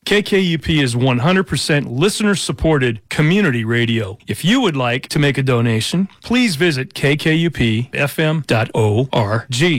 KKUP is 100% listener-supported community radio. If you would like to make a donation, please visit kkupfm.org.